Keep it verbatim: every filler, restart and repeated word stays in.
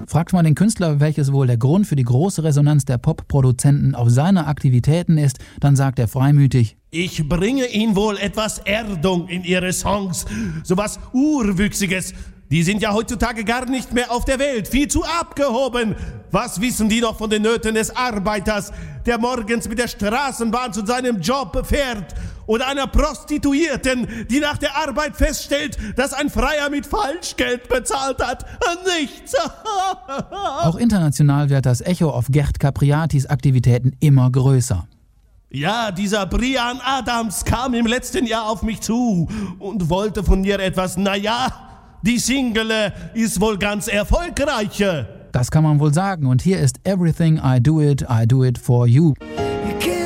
Fragt man den Künstler, welches wohl der Grund für die große Resonanz der Pop-Produzenten auf seine Aktivitäten ist, dann sagt er freimütig: Ich bringe ihnen wohl etwas Erdung in ihre Songs, sowas Urwüchsiges. Die sind ja heutzutage gar nicht mehr auf der Welt, viel zu abgehoben. Was wissen die noch von den Nöten des Arbeiters, der morgens mit der Straßenbahn zu seinem Job fährt? Oder einer Prostituierten, die nach der Arbeit feststellt, dass ein Freier mit Falschgeld bezahlt hat? Nichts. Auch international wird das Echo auf Gerd Capriatis Aktivitäten immer größer. Ja, dieser Bryan Adams kam im letzten Jahr auf mich zu und wollte von mir etwas. Naja, die Single ist wohl ganz erfolgreich. Das kann man wohl sagen. Und hier ist Everything I Do It, I Do It For You.